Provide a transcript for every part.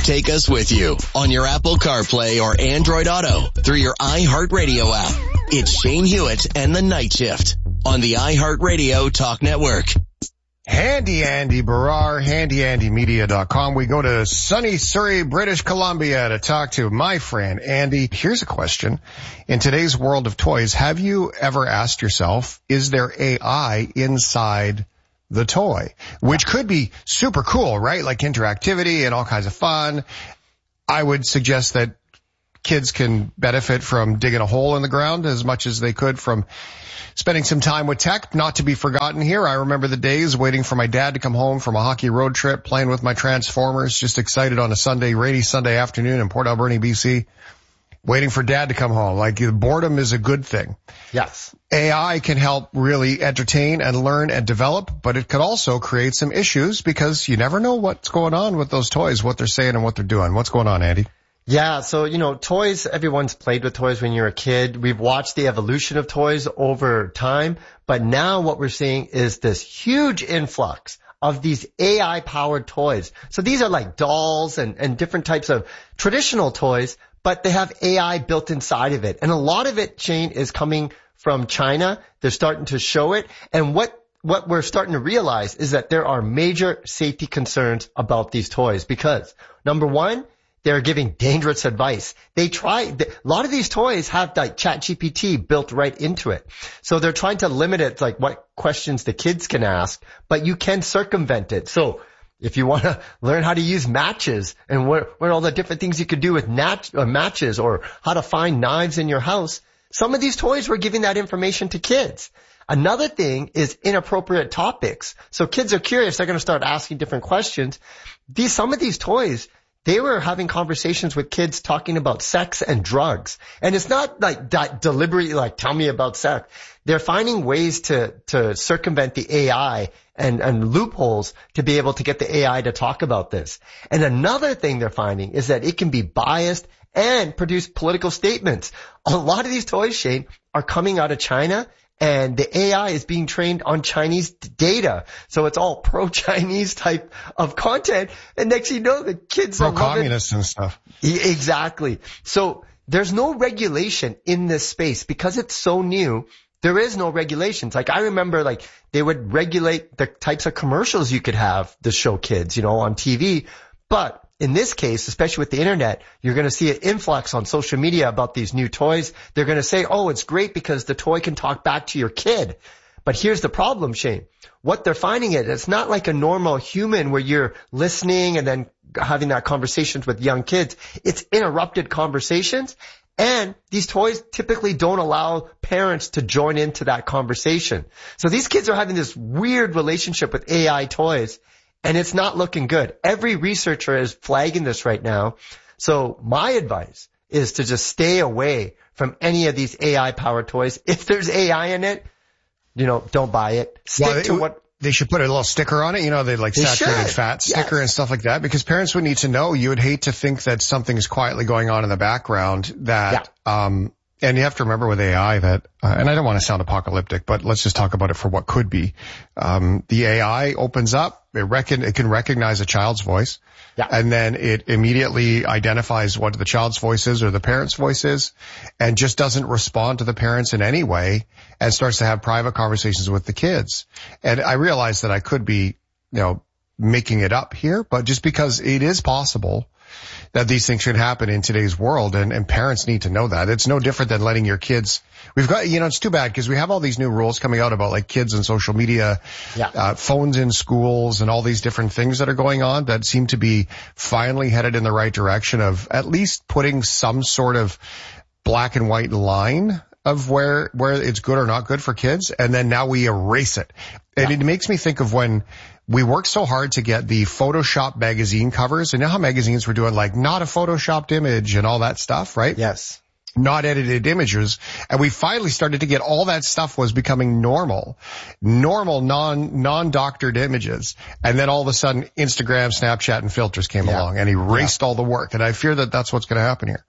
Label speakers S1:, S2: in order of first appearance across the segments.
S1: Take us with you on your Apple CarPlay or Android Auto through your iHeartRadio app. It's Shane Hewitt and the Night Shift on the iHeartRadio Talk Network.
S2: Handy Andy Barrar, handyandymedia.com. We go to sunny Surrey, British Columbia to talk to my friend Andy. Here's a question. In today's world of toys, have you ever asked yourself, is there AI inside the toy? Which could be super cool, right? Like interactivity and all kinds of fun. I would suggest that kids can benefit from digging a hole in the ground as much as they could from spending some time with tech. Not to be forgotten here, I remember the days waiting for my dad to come home from a hockey road trip, playing with my Transformers, just excited on a rainy Sunday afternoon in Port Alberni, BC, waiting for dad to come home. Like, boredom is a good thing.
S3: Yes.
S2: AI can help really entertain and learn and develop, but it could also create some issues because you never know what's going on with those toys, what they're saying and what they're doing. What's going on, Andy?
S3: Yeah, so, toys, everyone's played with toys when you're a kid. We've watched the evolution of toys over time, but now what we're seeing is this huge influx of these AI-powered toys. So these are like dolls and different types of traditional toys, but they have AI built inside of it. And a lot of it, Shane, is coming from China. They're starting to show it. And what we're starting to realize is that there are major safety concerns about these toys because, number one, they're giving dangerous advice. A lot of these toys have like ChatGPT built right into it. So they're trying to limit it, like what questions the kids can ask, but you can circumvent it. So if you want to learn how to use matches and what all the different things you could do with matches or how to find knives in your house, some of these toys were giving that information to kids. Another thing is inappropriate topics. So kids are curious. They're going to start asking different questions. Some of these toys, they were having conversations with kids talking about sex and drugs. And it's not like that deliberately, like, tell me about sex. They're finding ways to circumvent the AI and loopholes to be able to get the AI to talk about this. And another thing they're finding is that it can be biased and produce political statements. A lot of these toys, Shane, are coming out of China, and the AI is being trained on Chinese data. So it's all pro-Chinese type of content. And next thing you know, the kids are
S2: pro-communist and stuff.
S3: Exactly. So there's no regulation in this space because it's so new. There is no regulations. Like, I remember, like, they would regulate the types of commercials you could have to show kids, on TV. But in this case, especially with the internet, you're going to see an influx on social media about these new toys. They're going to say, oh, it's great because the toy can talk back to your kid. But here's the problem, Shane. What they're finding is it's not like a normal human where you're listening and then having that conversations with young kids. It's interrupted conversations. And these toys typically don't allow parents to join into that conversation. So these kids are having this weird relationship with AI toys. And it's not looking good. Every researcher is flagging this right now. So my advice is to just stay away from any of these AI-powered toys. If there's AI in it, don't buy it. Stick to what
S2: they should put a little sticker on it. They like saturated fat sticker and stuff like that, because parents would need to know. You would hate to think that something is quietly going on in the background that, and you have to remember with AI that, and I don't want to sound apocalyptic, but let's just talk about it for what could be. The AI opens up, it can recognize a child's voice, and then it immediately identifies what the child's voice is or the parent's voice is, and just doesn't respond to the parents in any way, and starts to have private conversations with the kids. And I realize that I could be, making it up here, but just because it is possible that these things should happen in today's world, and parents need to know that. It's no different than letting your kids, we've got, it's too bad because we have all these new rules coming out about like kids and social media, phones in schools and all these different things that are going on that seem to be finally headed in the right direction of at least putting some sort of black and white line of where it's good or not good for kids. And then now we erase it. And it makes me think of when we worked so hard to get the Photoshop magazine covers. And you know how magazines were doing like not a Photoshopped image and all that stuff, right?
S3: Yes.
S2: Not edited images. And we finally started to get all that stuff was becoming normal, non-doctored images. And then all of a sudden Instagram, Snapchat, and filters came along and erased all the work. And I fear that that's what's going to happen here.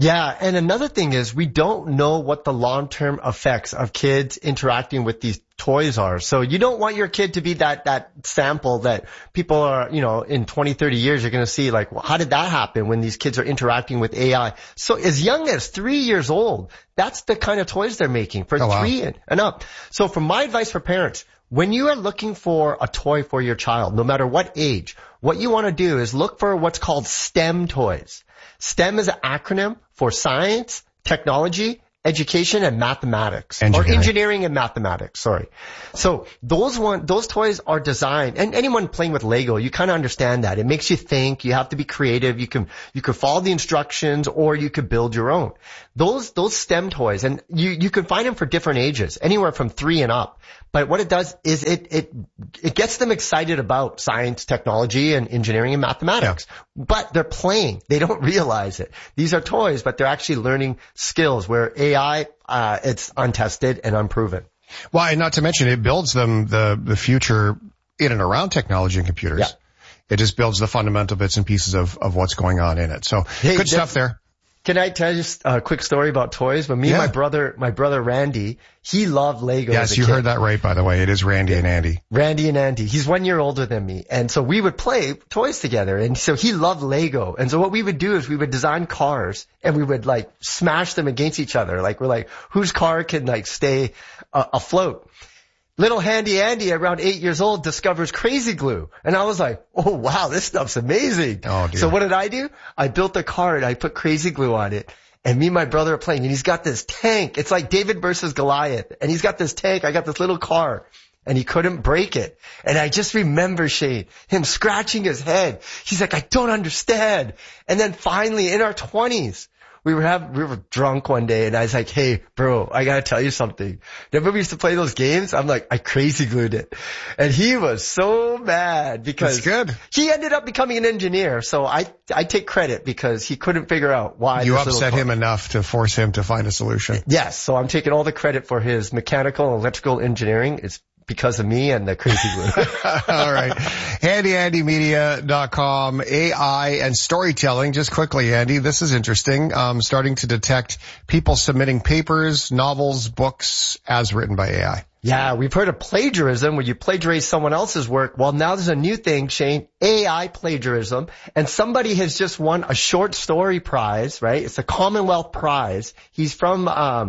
S3: Yeah, and another thing is we don't know what the long-term effects of kids interacting with these toys are. So you don't want your kid to be that sample that people are, in 20, 30 years, you're going to see like, well, how did that happen when these kids are interacting with AI? So as young as 3 years old, that's the kind of toys they're making for 3 and up. So for my advice for parents, when you are looking for a toy for your child, no matter what age, what you want to do is look for what's called STEM toys. STEM is an acronym for science, technology, education, and mathematics. Or engineering and mathematics, sorry. So those toys are designed, and anyone playing with Lego, you kind of understand that. It makes you think, you have to be creative, you can follow the instructions, or you could build your own. Those STEM toys, and you can find them for different ages, anywhere from 3 and up. But what it does is it gets them excited about science, technology, and engineering and mathematics. Yeah. But they're playing. They don't realize it. These are toys, but they're actually learning skills where AI, it's untested and unproven.
S2: Well, and not to mention it builds them the future in and around technology and computers. Yeah. It just builds the fundamental bits and pieces of what's going on in it. So good stuff there.
S3: Can I tell you just a quick story about toys? When me and my brother Randy, he loved Legos.
S2: Yes, you heard that right, by the way. It is Randy and Andy.
S3: Randy and Andy. He's 1 year older than me. And so we would play toys together. And so he loved Lego. And so what we would do is we would design cars and we would like smash them against each other. Like we're like, whose car can like stay afloat? Little Handy Andy, around 8 years old, discovers Crazy Glue. And I was like, oh wow, this stuff's amazing. Oh, dear. So what did I do? I built a car and I put Crazy Glue on it. And me and my brother are playing, and he's got this tank. It's like David versus Goliath. And he's got this tank. I got this little car. And he couldn't break it. And I just remember, Shane, him scratching his head. He's like, I don't understand. And then finally, in our 20s, we were drunk one day, and I was like, hey, bro, I gotta tell you something. Remember we used to play those games? I'm like, I Crazy Glued it. And he was so mad because he ended up becoming an engineer. So I take credit because he couldn't figure out why.
S2: You upset him enough to force him to find a solution.
S3: Yes. So I'm taking all the credit for his mechanical and electrical engineering. It's because of me and the Crazy Glue.
S2: All right. HandyAndyMedia.com, AI and storytelling. Just quickly, Andy, this is interesting. Starting to detect people submitting papers, novels, books as written by AI.
S3: Yeah, we've heard of plagiarism where you plagiarize someone else's work. Well, now there's a new thing, Shane, AI plagiarism. And somebody has just won a short story prize, right? It's a Commonwealth Prize. He's from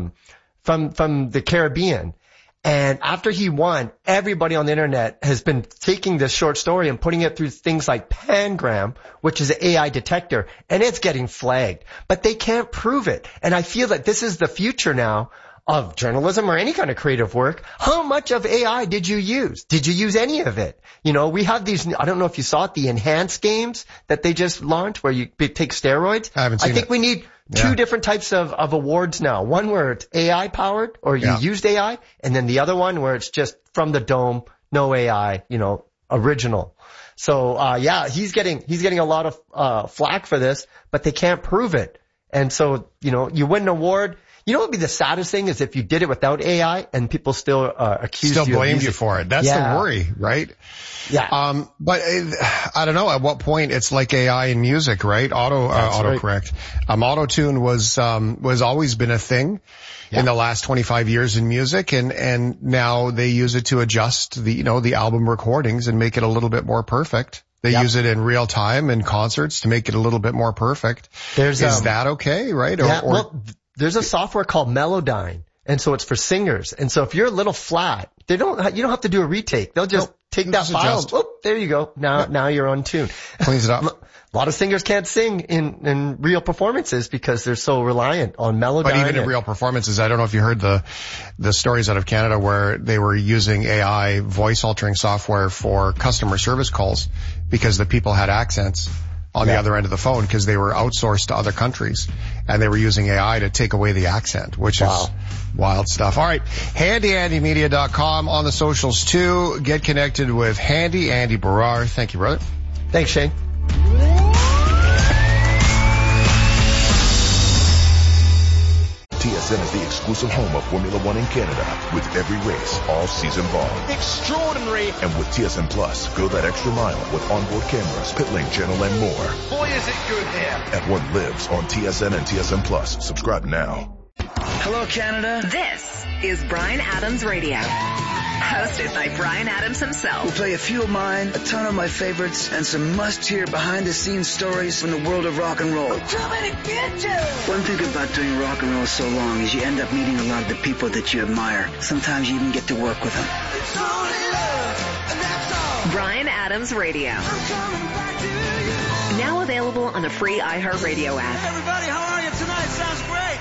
S3: the Caribbean. And after he won, everybody on the internet has been taking this short story and putting it through things like Pangram, which is an AI detector, and it's getting flagged. But they can't prove it. And I feel that this is the future now of journalism or any kind of creative work. How much of AI did you use? Did you use any of it? We have these, I don't know if you saw it, the enhanced games that they just launched where you take steroids.
S2: I haven't seen it.
S3: I think we need two different types of awards now. One where it's AI powered or you used AI, and then the other one where it's just from the dome, no AI, original. So, he's getting a lot of flack for this, but they can't prove it. And so, you win an award. What would be the saddest thing is if you did it without AI and people still accused you.
S2: Still blamed you for it. That's the worry, right?
S3: Yeah.
S2: But I don't know at what point it's like AI in music, right? Autocorrect. Auto-tune was always been a thing in the last 25 years in music, and now they use it to adjust the album recordings and make it a little bit more perfect. They use it in real time in concerts to make it a little bit more perfect. Is that okay, right?
S3: There's a software called Melodyne, and so it's for singers. And so if you're a little flat, you don't have to do a retake. They'll just take that file. There you go. Now you're on tune.
S2: Cleans it up.
S3: A lot of singers can't sing in real performances because they're so reliant on Melodyne.
S2: But even in real performances, I don't know if you heard the stories out of Canada where they were using AI voice altering software for customer service calls because the people had accents on the other end of the phone because they were outsourced to other countries, and they were using AI to take away the accent, which is wild stuff. All right, HandyAndyMedia.com on the socials too. Get connected with Handy Andy Barrar. Thank you, brother.
S3: Thanks, Shane.
S4: TSN is the exclusive home of Formula One in Canada, with every race all season long.
S5: Extraordinary.
S4: And with TSN Plus, go that extra mile with onboard cameras, pit lane channel, and more.
S5: Boy, is it good there.
S4: F1 lives on TSN and TSN Plus. Subscribe now.
S6: Hello, Canada.
S7: This is Bryan Adams Radio. Hosted by Bryan Adams himself.
S6: We'll play a few of mine, a ton of my favorites, and some must-hear behind-the-scenes stories from the world of rock and roll.
S7: One
S6: thing about doing rock and roll so long is you end up meeting a lot of the people that you admire. Sometimes you even get to work with them.
S7: Bryan Adams Radio. Now available on the free iHeartRadio app.
S5: Hey everybody, how are you tonight? Sounds great.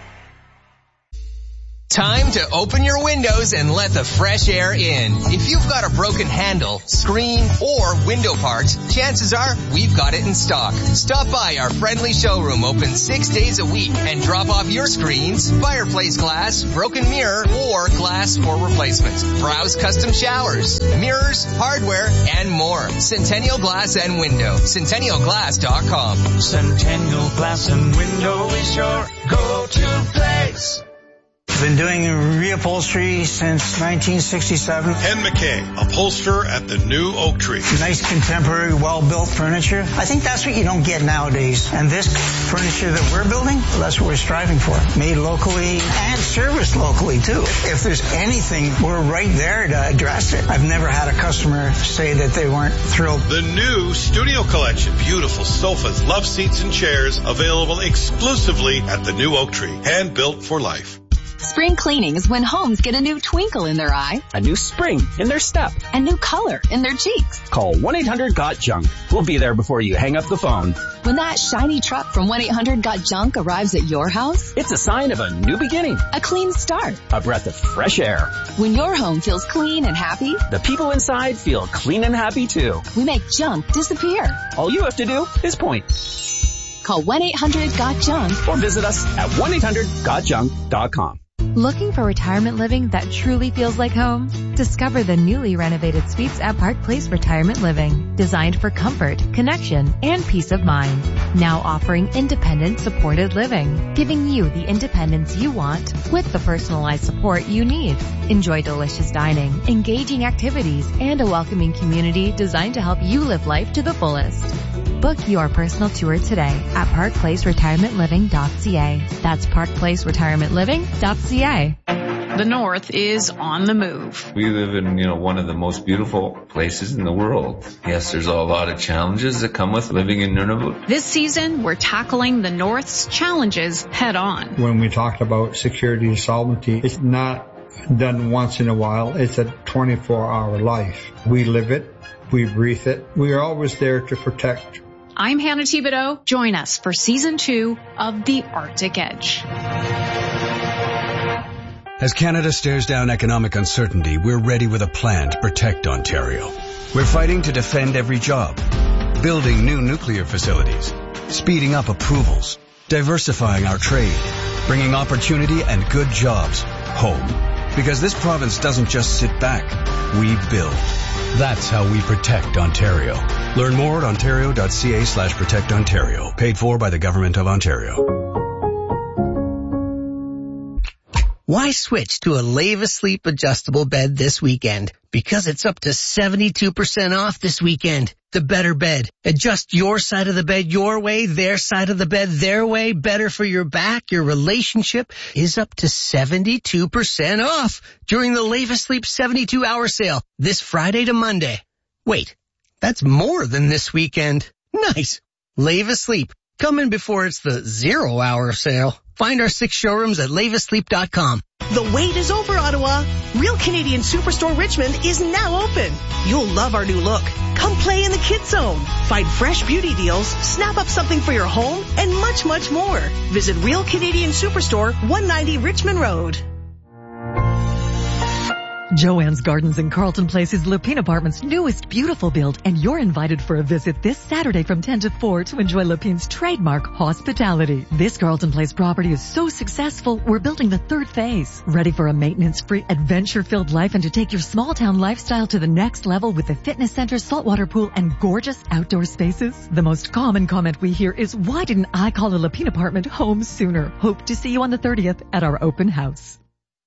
S8: Time to open your windows and let the fresh air in. If you've got a broken handle, screen, or window part, chances are we've got it in stock. Stop by our friendly showroom open 6 days a week and drop off your screens, fireplace glass, broken mirror, or glass for replacement. Browse custom showers, mirrors, hardware, and more. Centennial Glass and Window. CentennialGlass.com.
S9: Centennial Glass and Window is your go-to place.
S10: Been doing reupholstery since 1967.
S11: Ken McKay, upholsterer at the new Oak Tree.
S10: Nice contemporary, well-built furniture. I think that's what you don't get nowadays. And this furniture that we're building, well, that's what we're striving for. Made locally and serviced locally too. If there's anything, we're right there to address it. I've never had a customer say that they weren't thrilled.
S11: The new Studio Collection. Beautiful sofas, love seats, and chairs available exclusively at the new Oak Tree. Hand built for life.
S12: Spring cleaning is when homes get a new twinkle in their eye,
S13: a new spring in their step,
S12: a new color in their cheeks.
S13: Call 1-800-GOT-JUNK. We'll be there before you hang up the phone.
S12: When that shiny truck from 1-800-GOT-JUNK arrives at your house,
S13: it's a sign of a new beginning,
S12: a clean start,
S13: a breath of fresh air.
S12: When your home feels clean and happy,
S13: the people inside feel clean and happy too.
S12: We make junk disappear.
S13: All you have to do is point.
S12: Call 1-800-GOT-JUNK
S13: or visit us at 1-800-GOTJUNK.com.
S14: Looking for retirement living that truly feels like home? Discover the newly renovated suites at Park Place Retirement Living, designed for comfort, connection, and peace of mind. Now offering independent supported living, giving you the independence you want with the personalized support you need. Enjoy delicious dining, engaging activities, and a welcoming community designed to help you live life to the fullest. Book your personal tour today at parkplaceretirementliving.ca. That's parkplaceretirementliving.ca.
S15: The North is on the move.
S16: We live in, one of the most beautiful places in the world. Yes, there's a lot of challenges that come with living in Nunavut.
S15: This season, we're tackling the North's challenges head on.
S17: When we talk about security and sovereignty, it's not done once in a while. It's a 24-hour life. We live it. We breathe it. We are always there to protect.
S15: I'm Hannah Thibodeau. Join us for Season 2 of The Arctic Edge.
S18: As Canada stares down economic uncertainty, we're ready with a plan to protect Ontario. We're fighting to defend every job, building new nuclear facilities, speeding up approvals, diversifying our trade, bringing opportunity and good jobs home. Because this province doesn't just sit back, we build. That's how we protect Ontario. Learn more at ontario.ca/protectontario. Paid for by the Government of Ontario.
S19: Why switch to a Leva Sleep adjustable bed this weekend? Because it's up to 72% off this weekend. The better bed. Adjust your side of the bed your way, their side of the bed their way. Better for your back, your relationship is up to 72% off during the Leva Sleep 72-hour sale this Friday to Monday. Wait, that's more than this weekend. Nice. Leva Sleep. Come in before it's the 0-hour sale. Find our 6 showrooms at lavasleep.com.
S20: The wait is over, Ottawa. Real Canadian Superstore Richmond is now open. You'll love our new look. Come play in the Kids Zone. Find fresh beauty deals, snap up something for your home, and much, much more. Visit Real Canadian Superstore, 190 Richmond Road.
S21: Joanne's Gardens in Carlton Place is Lapine Apartments' newest beautiful build, and you're invited for a visit this Saturday from 10 to 4 to enjoy Lapine's trademark hospitality. This Carlton Place property is so successful, we're building the third phase. Ready for a maintenance-free, adventure-filled life and to take your small-town lifestyle to the next level with a fitness center, saltwater pool, and gorgeous outdoor spaces? The most common comment we hear is, why didn't I call a Lapine apartment home sooner? Hope to see you on the 30th at our open house.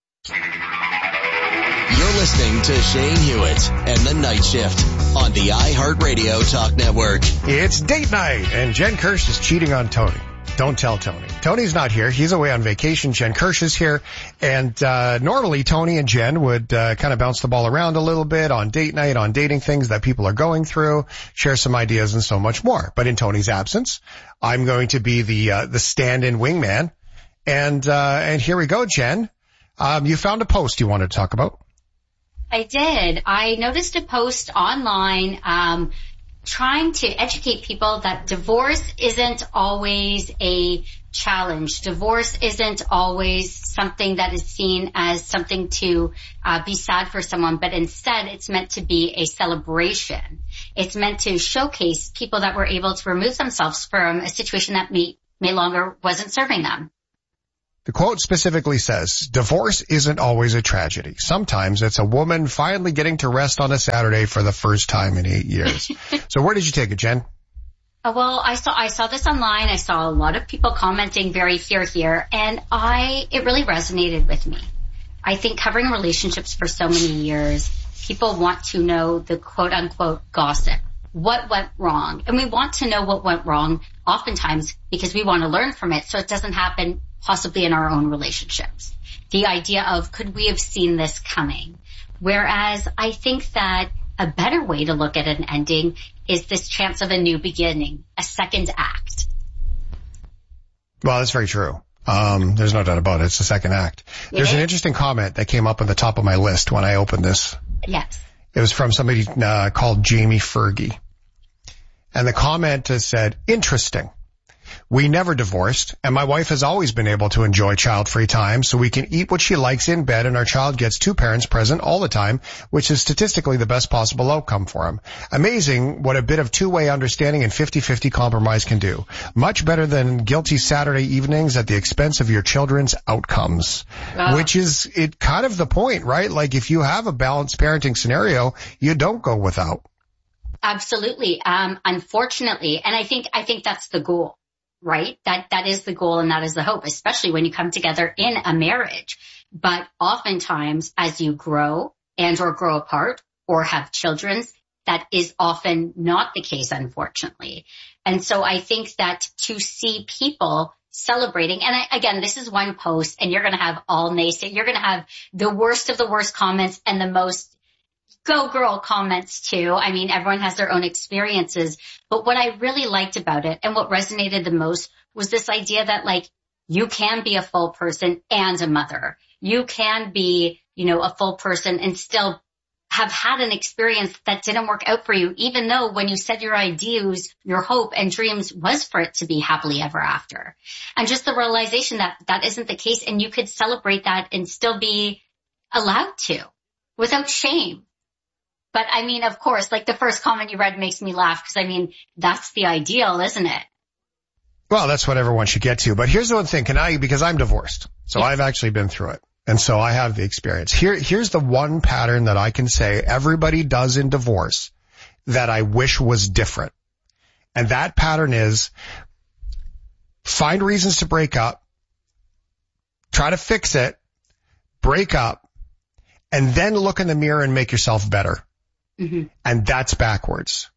S1: You're listening to Shane Hewitt and the Night Shift on the iHeartRadio Talk Network.
S2: It's date night, and Jen Kirsch is cheating on Tony. Don't tell Tony. Tony's not here. He's away on vacation. Jen Kirsch is here. And normally Tony and Jen would kind of bounce the ball around a little bit on date night, on dating things that people are going through, share some ideas and so much more. But in Tony's absence, I'm going to be the stand-in wingman. And here we go, Jen. You found a post you wanted to talk about.
S22: I did. I noticed a post online trying to educate people that divorce isn't always a challenge. Divorce isn't always something that is seen as something to be sad for someone, but instead it's meant to be a celebration. It's meant to showcase people that were able to remove themselves from a situation that may longer wasn't serving them.
S2: The quote specifically says, divorce isn't always a tragedy. Sometimes it's a woman finally getting to rest on a Saturday for the first time in 8 years. So where did you take it, Jen?
S22: Well, I saw this online. I saw a lot of people commenting very here, and it really resonated with me. I think covering relationships for so many years, people want to know the quote unquote gossip. What went wrong? And we want to know what went wrong oftentimes because we want to learn from it so it doesn't happen possibly in our own relationships. The idea of, could we have seen this coming? Whereas I think that a better way to look at an ending is this chance of a new beginning, a second act.
S2: Well, that's very true. There's no doubt about it. It's the second act. There's an interesting comment that came up on the top of my list when I opened this.
S22: Yes.
S2: It was from somebody called Jamie Fergie. And the comment said, interesting. We never divorced, and my wife has always been able to enjoy child-free time so we can eat what she likes in bed, and our child gets two parents present all the time, which is statistically the best possible outcome for him. Amazing what a bit of two-way understanding and 50-50 compromise can do. Much better than guilty Saturday evenings at the expense of your children's outcomes. Wow. Which is kind of the point, right? Like if you have a balanced parenting scenario, you don't go without.
S22: Absolutely. Unfortunately, and I think that's the goal. Right? That is the goal and that is the hope, especially when you come together in a marriage. But oftentimes as you grow and or grow apart or have children, that is often not the case, unfortunately. And so I think that to see people celebrating, and again, this is one post and you're going to have all naysay. You're going to have the worst of the worst comments and the most go girl comments too. I mean, everyone has their own experiences, but what I really liked about it and what resonated the most was this idea that like, you can be a full person and a mother. You can be, a full person and still have had an experience that didn't work out for you, even though when you said your ideals, your hope and dreams was for it to be happily ever after. And just the realization that that isn't the case and you could celebrate that and still be allowed to without shame. But I mean, of course, like the first comment you read makes me laugh because I mean, that's the ideal, isn't it?
S2: Well, that's what everyone should get to. But here's the one thing, because I'm divorced, so I've actually been through it. And so I have the experience. Here's the one pattern that I can say everybody does in divorce that I wish was different. And that pattern is find reasons to break up, try to fix it, break up, and then look in the mirror and make yourself better. Mm-hmm. And that's backwards.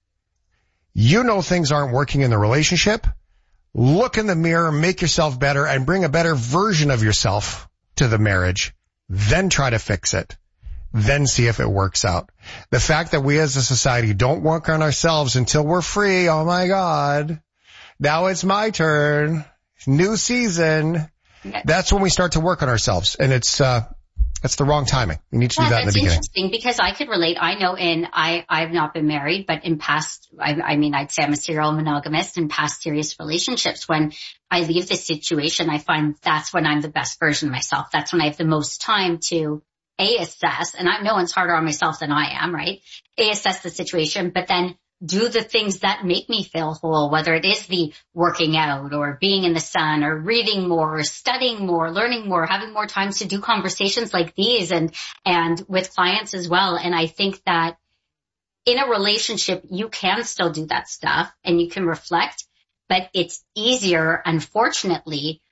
S2: Things aren't working in the relationship. Look in the mirror, make yourself better, and bring a better version of yourself to the marriage. Then try to fix it. Then see if it works out. The fact that we as a society don't work on ourselves until we're free, oh my God. Now it's my turn. New season. That's when we start to work on ourselves. And that's the wrong timing. You need to do that in the beginning.
S22: That's interesting because I could relate. I know I've not been married, but in past, I'd say I'm a serial monogamist. In past serious relationships, when I leave this situation, I find that's when I'm the best version of myself. That's when I have the most time to assess, and no one's harder on myself than I am, right? Assess the situation, but then do the things that make me feel whole, whether it is the working out or being in the sun or reading more or studying more, learning more, having more times to do conversations like these and with clients as well. And I think that in a relationship, you can still do that stuff and you can reflect, but it's easier, unfortunately,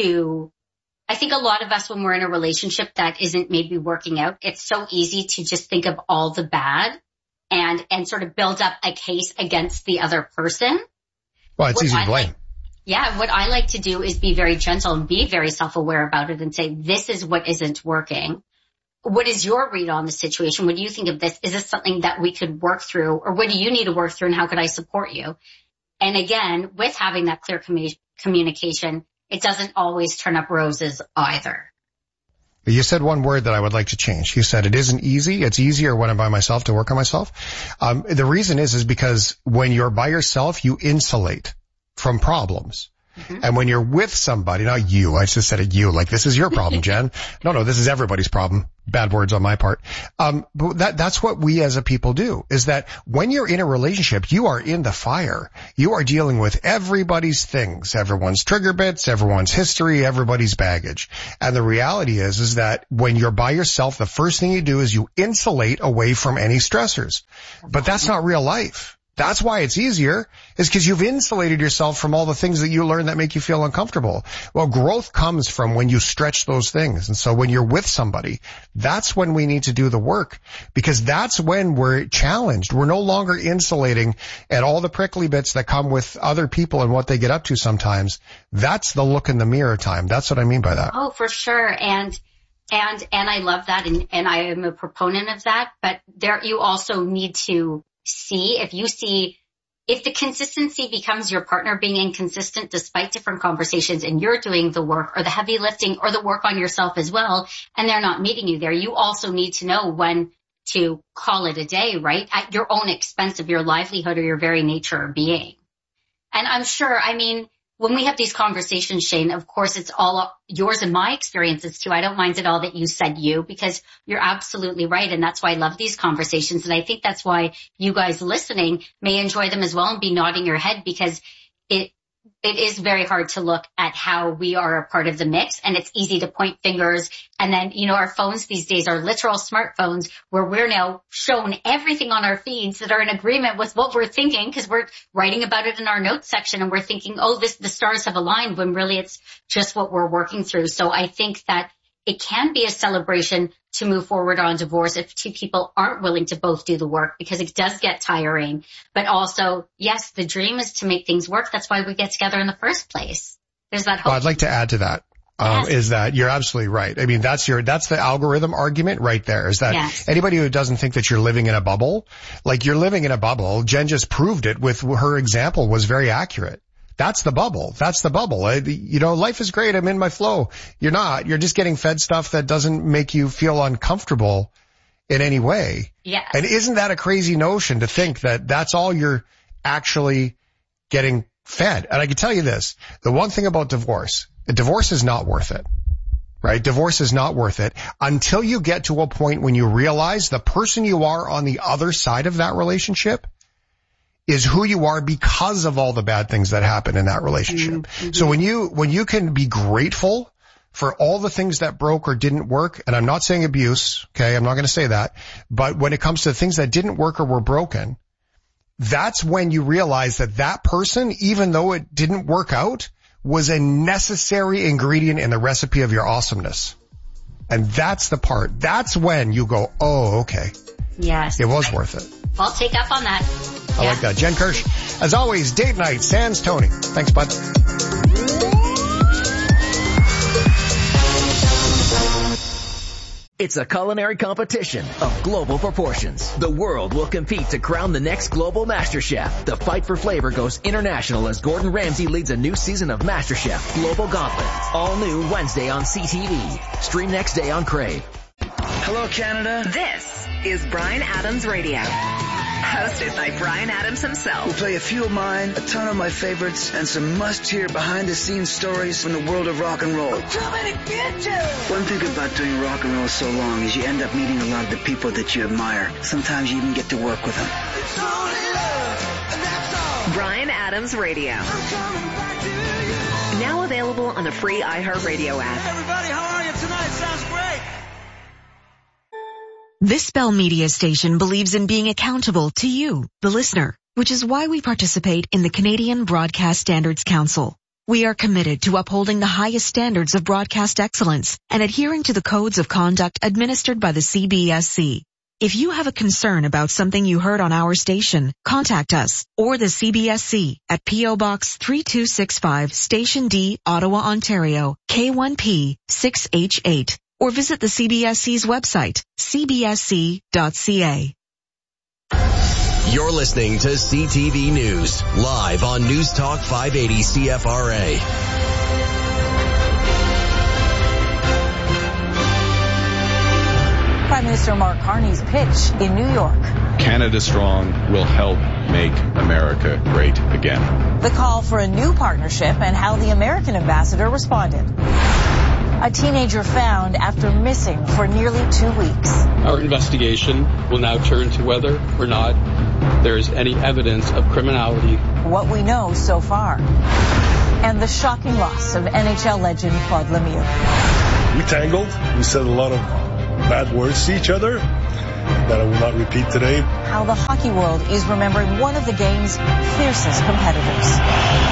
S22: I think a lot of us, when we're in a relationship that isn't maybe working out, it's so easy to just think of all the bad and sort of build up a case against the other person.
S2: Well, it's easy to blame.
S22: What I like to do is be very gentle and be very self-aware about it and say, this is what isn't working. What is your read on the situation? What do you think of this? Is this something that we could work through, or what do you need to work through, and how could I support you? And again, with having that clear communication, it doesn't always turn up roses either.
S2: You said one word that I would like to change. You said it isn't easy. It's easier when I'm by myself to work on myself. The reason is because when you're by yourself, you insulate from problems. Mm-hmm. And when you're with somebody, not you, I just said it you, like this is your problem, Jen. No, this is everybody's problem. Bad words on my part. But that's what we as a people do, is that when you're in a relationship, you are in the fire. You are dealing with everybody's things, everyone's trigger bits, everyone's history, everybody's baggage. And the reality is that when you're by yourself, the first thing you do is you insulate away from any stressors. But that's not real life. That's why it's easier, is because you've insulated yourself from all the things that you learn that make you feel uncomfortable. Well, growth comes from when you stretch those things. And so when you're with somebody, that's when we need to do the work, because that's when we're challenged. We're no longer insulating at all the prickly bits that come with other people and what they get up to sometimes. That's the look in the mirror time. That's what I mean by that.
S22: Oh, for sure. And I love that. And I am a proponent of that. But there, you also need to see, if the consistency becomes your partner being inconsistent despite different conversations, and you're doing the work or the heavy lifting or the work on yourself as well, and they're not meeting you there, you also need to know when to call it a day, right? At your own expense of your livelihood or your very nature of being. And I'm sure, when we have these conversations, Shane, of course, it's all yours and my experiences too. I don't mind at all that you said you, because you're absolutely right. And that's why I love these conversations. And I think that's why you guys listening may enjoy them as well and be nodding your head, because it is very hard to look at how we are a part of the mix, and it's easy to point fingers. And then, our phones these days are literal smartphones where we're now shown everything on our feeds that are in agreement with what we're thinking, because we're writing about it in our notes section and we're thinking, the stars have aligned, when really it's just what we're working through. So I think that it can be a celebration to move forward on divorce if two people aren't willing to both do the work, because it does get tiring. But also, yes, the dream is to make things work. That's why we get together in the first place. There's that hope.
S2: Well, I'd like to add to that. Is that you're absolutely right. That's the algorithm argument right there, is that anybody who doesn't think that you're living in a bubble, like you're living in a bubble, Jen just proved it with her example, was very accurate. That's the bubble. That's the bubble. Life is great. I'm in my flow. You're not. You're just getting fed stuff that doesn't make you feel uncomfortable in any way.
S22: Yes.
S2: And isn't that a crazy notion to think that that's all you're actually getting fed? And I can tell you this, the one thing about divorce is not worth it. Right? Divorce is not worth it until you get to a point when you realize the person you are on the other side of that relationship is who you are because of all the bad things that happen in that relationship. Mm-hmm. So when you can be grateful for all the things that broke or didn't work, and I'm not saying abuse, okay, I'm not going to say that, but when it comes to things that didn't work or were broken, that's when you realize that person, even though it didn't work out, was a necessary ingredient in the recipe of your awesomeness. And that's the part. That's when you go, oh, okay.
S22: Yes.
S2: It was worth it.
S22: I'll take up on that.
S2: I like that. Jen Kirsch, as always, date night, sans Tony. Thanks, bud.
S3: It's a culinary competition of global proportions. The world will compete to crown the next global MasterChef. The fight for flavor goes international as Gordon Ramsay leads a new season of MasterChef Global Gauntlet. All new Wednesday on CTV. Stream next day on Crave.
S6: Hello, Canada.
S7: This is Bryan Adams Radio. Hosted by Bryan Adams himself.
S6: We'll play a few of mine, a ton of my favorites, and some must-hear behind-the-scenes stories from the world of rock and roll. One thing about doing rock and roll so long is you end up meeting a lot of the people that you admire. Sometimes you even get to work with them.
S7: Bryan Adams Radio. Now available on the free iHeartRadio app.
S4: Hey everybody, how are you tonight? Sounds great.
S21: This Bell Media station believes in being accountable to you, the listener, which is why we participate in the Canadian Broadcast Standards Council. We are committed to upholding the highest standards of broadcast excellence and adhering to the codes of conduct administered by the CBSC. If you have a concern about something you heard on our station, contact us or the CBSC at P.O. Box 3265, Station D, Ottawa, Ontario, K1P 6H8, or visit the CBSC's website, cbsc.ca.
S1: You're listening to CTV News, live on News Talk 580 CFRA.
S5: Prime Minister Mark Carney's pitch in New York.
S23: Canada Strong will help make America great again.
S5: The call for a new partnership and how the American ambassador responded. A teenager found after missing for nearly 2 weeks.
S24: Our investigation will now turn to whether or not there is any evidence of criminality.
S5: What we know so far. And the shocking loss of NHL legend Claude Lemieux.
S25: We tangled. We said a lot of bad words to each other that I will not repeat today.
S5: How the hockey world is remembering one of the game's fiercest competitors.